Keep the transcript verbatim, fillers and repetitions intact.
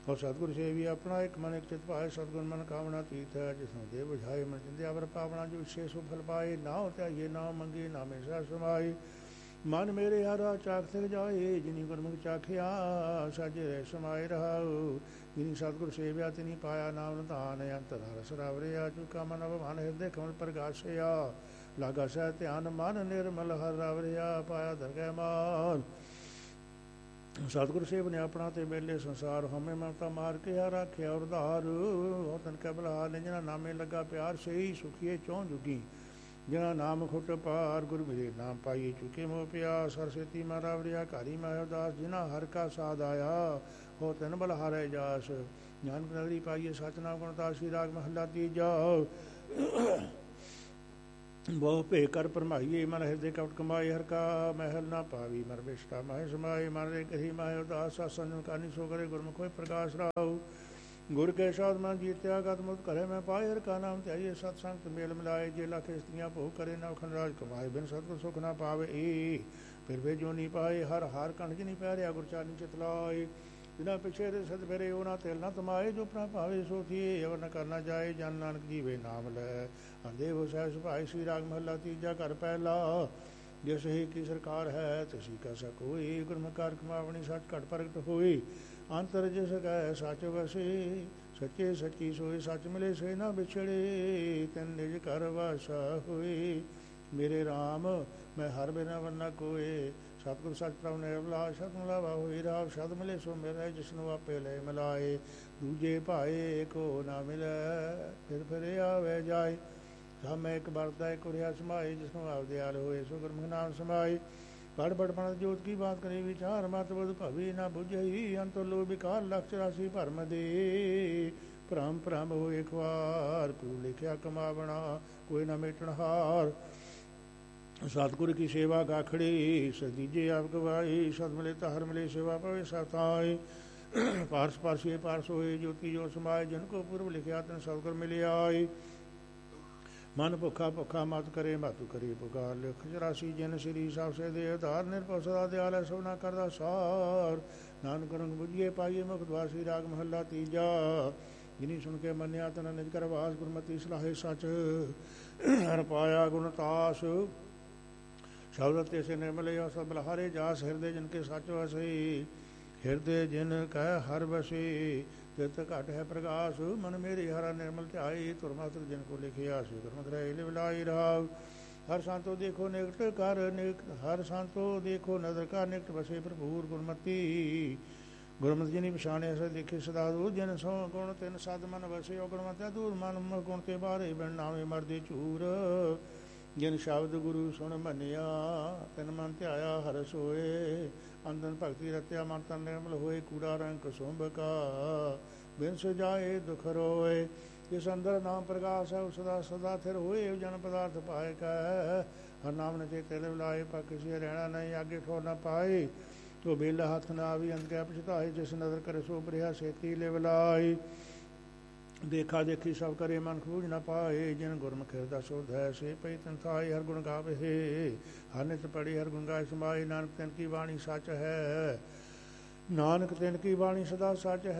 ਔਰ ਸਤਿਗੁਰ ਸੇਵੀ ਆਪਣਾ ਇੱਕ ਮਨ ਇੱਕ ਚਿਤ ਭਾਏ ਸਤਿਗੁਰ ਮਨ ਕਾਮਨਾ ਤੀਤ ਹੈ ਜਿਸਨੂੰ ਦੇ ਬੁਝਾਏ ਮਨ ਚਿੰਦਿਆ ਵਰ ਪਾਵਣਾ ਜੋ ਇਸੇ ਸੋ ਫਲ ਪਾਏ ਨਾ ਧਿਆਈਏ ਨਾ ਮੰਗੇ ਨਾ ਮੇਰਾ ਸਮਾਈ ਮਨ ਮੇਰੇ ਹਾਰਾ ਚਾਖ ਤੇ ਜਾਏ ਜਿਨੀ ਗੁਰਮੁਖ ਚਾਖਿਆ ਸਾਜੇ ਰਹਿ ਸਮਾਏ ਰਹਾਉ ਜਿਨੀ ਸਤਿਗੁਰ ਸੇਵਿਆ ਤਿਨੀ ਪਾਇਆ ਨਾਮ ਨਿਧਾਨ ਅੰਤਰ ਰਸ ਰਾਵਰਿਆ ਚੁਕਾ ਮਨ ਭਵਨ ਹਿਰਦੇ ਕਮਲ ਪ੍ਰਗਾਸਿਆ ਲਾਗਾ ਸਹਿ ਧਿਆਨ ਮਨ ਨਿਰਮਲ ਹਰ ਰਾਵਰਿਆ ਪਾਇਆ ਦਰਗਹਿ ਮਾਨ ਸਤਿਗੁਰ ਸੇਵ ਨੇ ਆਪਣਾ ਤੇ ਮੇਲੇ ਸੰਸਾਰ ਹਮੇ ਮਮਤਾ ਮਾਰ ਕੇ ਆ ਰਾਖਿਆ ਉਰਧਾਰ ਹੋ ਤਨ ਕੈ ਬਲਾ ਨਿਜਨਾ ਨਾਮੇ ਲੱਗਾ ਪਿਆਰ ਸਹੀ ਸੁਖੀਏ ਚੌਂ ਜੁਗੀ ਜਿਨਾ ਨਾਮ ਖੁੱਟ ਪਾਰ ਗੁਰ ਮਿਲੇ ਨਾਮ ਪਾਈਏ ਚੁਕੇ ਮੋਹ ਪਿਆ ਸਰਸਵਤੀ ਮਾਰਾ ਵਰਿਆ ਘਾਰੀ ਮਾਇਓ ਦਾਸ ਜਿਨਾ ਹਰ ਕਾ ਸਾਧ ਆਇਆ ਹੋ ਤਨ ਬਲ ਹਾਰੇ ਜਾਸ ਨਾਨਕ ਨਗਰੀ ਪਾਈਏ ਸਤਿਨਾਮ ਗੁਣਤਾਸੀ ਰਾਗ ਮਹੱਲਾ ਤੀਜਾ ਬਹੁ ਭੇ ਕਰ ਭਰਮਾਈਏ ਮਨ ਹਿਰਦੇ ਕਪਟ ਕਮਾਏ ਹਰ ਕਾ ਮਹਿਲ ਨਾ ਪਾਵੀ ਮਰ ਵਿਸ਼ਟਾ ਮਾਹਿ ਸਮਾਏ ਮਨ ਰੇ ਕਹੀ ਮਾਇਓ ਦਾਸ ਸਤਸੰਗ ਕਾਨੀ ਸੋ ਕਰੇ ਗੁਰਮੁਖ ਹੋਏ ਪ੍ਰਕਾਸ਼ ਰਾਉ ਗੁਰ ਕੇ ਸਾਧ ਮਨ ਜੀਤਿਆ ਗਤ ਮੁਕਤ ਕਰੇ ਮੈਂ ਪਾਏ ਹਰ ਕਾ ਨਾਮ ਧਿਆਈਏ ਸਤ ਸੰਗਤ ਮੇਲ ਮਿਲਾਏ ਜੇ ਲੱਖ ਇਸਤਰੀਆਂ ਭੋਗ ਕਰੇ ਨਾ ਅਖੰਡ ਰਾਜ ਕਮਾਏ ਬਿਨ ਸਤਿਗੁਰ ਸੁਖ ਨਾ ਪਾਵੇ ਏ ਫਿਰ ਵੇ ਜੋ ਨਹੀਂ ਪਾਏ ਹਰ ਹਾਰ ਕਣਜ ਨਹੀਂ ਪਿਆਰਿਆ ਗੁਰ ਚਾਨੀ ਚਿਤ ਲਾਏ ਬਿਨਾ ਪਿਛੇ ਦੇ ਸਦ ਫੇਰੇ ਉਹ ਨਾ ਤਿਲ ਨਾ ਤਮਾਏ ਜੋ ਆਪਣਾ ਭਾਵੇ ਸੋ ਥੀਏ ਅਵਰ ਨ ਕਰਨਾ ਜਾਏ ਜਨ ਨਾਨਕ ਜੀਵੇ ਨਾਮ ਲੈ ਅੰਦੇ ਹੋ ਸਹਿ ਸੁਭਾਈ ਸ੍ਰੀ ਰਾਗ ਮਹੱਲਾ ਤੀਜਾ ਘਰ ਪਹਿਲਾ ਜਿਸ ਹੀ ਕੀ ਸਰਕਾਰ ਹੈ ਤਸੀ ਕਾ ਸਕੋਈ ਗੁਰਮੁਖ ਕਾਰ ਕਮਾਵਣੀ ਸੱਚ ਘਟ ਪ੍ਰਗਟ ਹੋਈ ਅੰਤਰ ਜਿਸ ਕੈ ਸੱਚ ਵਸੇ ਸੱਚੇ ਸੱਚੀ ਸੋਏ ਸੱਚ ਮਿਲੇ ਸੇ ਨਾ ਵਿਛੜੇ ਤਨ ਨਿਜ ਘਰ ਵਾਸਾ ਹੋਏ ਮੇਰੇ ਰਾਮ ਮੈਂ ਹਰ ਬਿਨਾ ਵਰਨਾ ਕੋਏ ਸਤਿਗੁਰ ਸੱਚ ਪ੍ਰਭ ਨਿਰਮਲਾ ਸਤ ਮਿਲਾਵਾ ਹੋਈ ਰਾਵ ਸ਼ਬਦ ਮਿਲੇ ਸੋ ਮੇਰਾ ਜਿਸਨੂੰ ਆਪੇ ਲੈ ਮਿਲਾਏ ਦੂਜੇ ਭਾਏ ਕੋ ਨਾ ਮਿਲੇ ਫਿਰ ਫਿਰ ਆਵੇ ਜਾਏ ਸਭ ਇੱਕ ਵਰਦਾ ਇੱਕ ਉਰਿਆ ਸਮਾਏ ਜਿਸਨੂੰ ਆਪ ਦਿਆਲ ਹੋਏ ਸੋ ਗੁਰਮੁਖ ਨਾਮ ਸਮਾਏ ਪੜ ਪੜ ਪਣ ਜੋਤ ਕੀ ਬਾਤ ਕਰੇ ਵਿਚਾਰ ਮਤ ਬੁਧ ਭਵੀ ਨਾ ਬੁਝਈ ਅੰਤ ਲੋ ਵਿਕਾਰ ਲਖ ਚੁਰਾਸੀ ਭਰਮ ਦੇ ਭ੍ਰਮ ਭ੍ਰਮ ਹੋਏ ਖਵਾਰ ਕੋ ਲਿਖਿਆ ਕਮਾਵਣਾ ਕੋਈ ਨਾ ਮੇਟਣ ਹਾਰ ਸਤਿਗੁਰ ਕੀ ਸੇਵਾ ਗਾਖੜੀ ਸਦੀਜੇ ਆਪ ਗਵਾਈ ਸਤ ਮਿਲੇ ਤਾਹਰ ਮਿਲੇ ਸੇਵਾ ਪਵੇ ਸਤਾਏ ਪਾਰਸ ਪਾਰਸੀਏ ਪਾਰਸ ਹੋਏ ਜੋਤੀ ਜੋ ਸਮਾਏ ਜਿਨ ਕੋ ਪੂਰਵ ਲਿਖਿਆ ਤਨ ਸਤਿਗੁਰ ਮਿਲਿਆਏ ਮਨ ਭੁੱਖਾ ਭੁੱਖਾ ਮਤ ਕਰੇ ਮਾਤੂ ਕਰੇ ਪੁਕਾਰ ਲਿਖ ਚੁਰਾਸੀ ਜਿਨ ਸ੍ਰੀ ਸਾਹਿਬ ਸੇ ਦੇ ਆਧਾਰ ਨਿਰਭਉ ਸਦਾ ਦਿਆਲ ਸਭਨਾ ਕਰਦਾ ਸਾਰ ਨਾਨਕ ਰੰਗ ਬੁਝੀਏ ਪਾਈਏ ਮੁਖ ਦਵਾਸੀ ਰਾਗ ਮਹੱਲਾ ਤੀਜਾ ਜਿਨੀ ਸੁਣ ਕੇ ਮੰਨਿਆ ਤਨ ਨਿਜ ਕਰ ਵਾਸ ਗੁਰਮਤੀ ਸਲਾਹੇ ਸੱਚ ਹਰ ਪਾਇਆ ਗੁਣਤਾਸ ਸ਼ਬਦ ਤੇ ਸੇ ਨਿਰਮਲੇ ਸਭ ਬਲਹਾਰੇ ਜਾਸ ਹਿਰਦੇ ਜਿਨ ਕੇ ਸੱਚ ਵਸੇ ਹਿਰਦੇ ਜਿਨ ਕਹਿ ਹਰ ਵਸੇ ਤਿਤ ਘਟ ਹੈ ਪ੍ਰਗਾਸ ਮਨ ਮੇਰੇ ਹਰਾ ਨਿਰਮਲ ਧਿਆਈ ਤੁਰਮਾਤਰ ਜਿਨ ਕੋ ਲਿਖਿਆ ਸੀ ਗੁਰਮਤਿ ਰਹਿ ਲਿਵਲਾਈ ਰਾਵ ਹਰ ਸੰਤੋ ਦੇਖੋ ਨਿਕਟ ਕਰ ਨਿਕਟ ਹਰ ਸੰਤੋ ਦੇਖੋ ਨਦਰ ਕਰ ਨਿਕਟ ਵਸੇ ਭਰਪੂਰ ਗੁਰਮਤੀ ਗੁਰਮਤਿ ਜਿਨੀ ਪਛਾਣਿਆ ਸੇ ਦੇਖੇ ਸਦਾ ਦੂਰ ਜਿਨ ਸੋ ਗੁਣ ਤਿਨ ਸਦ ਮਨ ਵਸੇ ਉਹ ਗੁਣਮਤਿ ਦੂਰ ਮਨ ਗੁਣ ਤੇ ਬਾਰੇ ਬਿਨ ਨਾਵੇਂ ਮਰਦੇ ਝੂਰ ਜਿਨ ਸ਼ਬਦ ਗੁਰੂ ਸੁਣ ਮੰਨਿਆ ਤਿਨ ਮਨ ਧਿਆਇਆ ਹਰਸ ਹੋਏ ਅੰਦਨ ਭਗਤੀ ਰਤਿਆ ਮਨ ਤਨ ਨਿਰਮਲ ਹੋਏ ਕੂੜਾ ਰੰਗ ਸੁੰਭ ਕਾ ਬਿਨ ਸੁਜਾਏ ਦੁਖ ਰੋਏ ਜਿਸ ਅੰਦਰ ਨਾਮ ਪ੍ਰਕਾਸ਼ ਹੈ ਉਸ ਦਾ ਸਦਾ ਥਿਰ ਹੋਏ ਜਨ ਪਦਾਰਥ ਪਾਏ ਕੈ ਹਰ ਨਾਮ ਨੇ ਚੇਤੇ ਲਾਏ ਪਾ ਕਿਸੇ ਰਹਿਣਾ ਨਹੀਂ ਅੱਗੇ ਠੋਰ ਨਾ ਪਾਏ ਤੋ ਬੇਲਾ ਹੱਥ ਨਾ ਆਵੀ ਅੰਤ ਕੈ ਪਛਤਾਏ ਜਿਸ ਨਜ਼ਰ ਕਰੇ ਸੋ ਬਰਿਆ ਛੇਤੀ ਲਿਵਲਾਈ ਦੇਖਾ ਦੇਖੀ ਸਭ ਕਰੇ ਮਨ ਖੂਜ ਨਾ ਪਾਏ ਜਿਨ ਗੁਰਮੁਖ ਹਿਰਦਾ ਸ਼ੋਧ ਹੈ ਸੇ ਪਈ ਤਨ ਥਾਏ ਹਰ ਗੁਣ ਗਾਵੇ ਹਰ ਨਿਤ ਪੜੀ ਹਰ ਗੁਣ ਗਾਏ ਸਮਾਏ ਨਾਨਕ ਤਿਨ ਕੀ ਬਾਣੀ ਸੱਚ ਹੈ ਨਾਨਕ ਤਿਨ ਕੀ ਬਾਣੀ ਸਦਾ ਸੱਚ